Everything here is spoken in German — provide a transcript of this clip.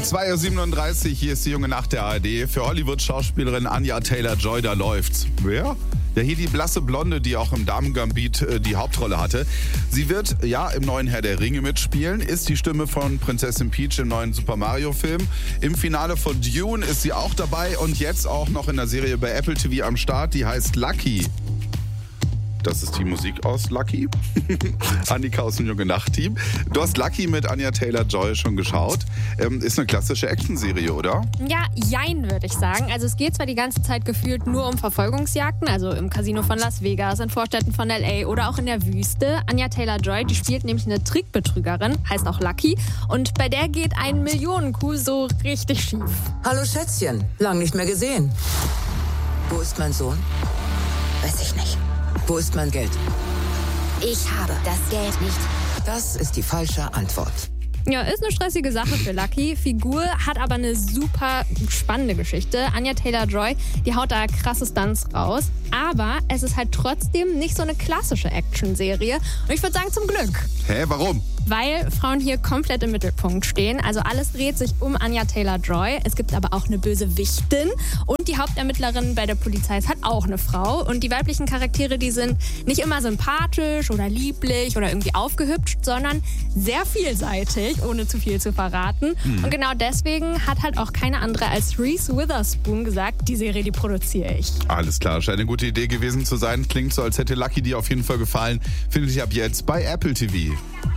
2:37 Uhr, hier ist die junge Nacht der ARD. Für Hollywood-Schauspielerin Anya Taylor-Joy, da läuft's. Wer? Ja, hier die blasse Blonde, die auch im Damen-Gambit die Hauptrolle hatte. Sie wird, ja, im neuen Herr der Ringe mitspielen, ist die Stimme von Prinzessin Peach im neuen Super Mario-Film. Im Finale von Dune ist sie auch dabei und jetzt auch noch in der Serie bei Apple TV am Start, die heißt Lucky. Das ist die Musik aus Lucky. Annika aus dem Junge-Nacht-Team. Du hast Lucky mit Anya Taylor-Joy schon geschaut. Ist eine klassische Actionserie, oder? Ja, jein, würde ich sagen. Also es geht zwar die ganze Zeit gefühlt nur um Verfolgungsjagden, also im Casino von Las Vegas, in Vorstädten von L.A. oder auch in der Wüste. Anya Taylor-Joy, die spielt nämlich eine Trickbetrügerin, heißt auch Lucky. Und bei der geht ein Millionen-Coup so richtig schief. Hallo Schätzchen, lang nicht mehr gesehen. Wo ist mein Sohn? Weiß ich nicht. Wo ist mein Geld? Ich habe das Geld nicht. Das ist die falsche Antwort. Ja, ist eine stressige Sache für Lucky. Figur hat aber eine super spannende Geschichte. Anya Taylor-Joy, die haut da krasse Stunts raus. Aber es ist halt trotzdem nicht so eine klassische Actionserie. Und ich würde sagen, zum Glück. Hä, warum? Weil Frauen hier komplett im Mittelpunkt stehen. Also alles dreht sich um Anya Taylor-Joy. Es gibt aber auch eine Bösewichtin. Und die Hauptermittlerin bei der Polizei ist halt auch eine Frau. Und die weiblichen Charaktere, die sind nicht immer sympathisch oder lieblich oder irgendwie aufgehübscht, sondern sehr vielseitig, ohne zu viel zu verraten. Und genau deswegen hat halt auch keine andere als Reese Witherspoon gesagt, die Serie, die produziere ich. Alles klar, scheint eine gute Idee gewesen zu sein. Klingt so, als hätte Lucky dir auf jeden Fall gefallen. Findet ihr ab jetzt bei Apple TV.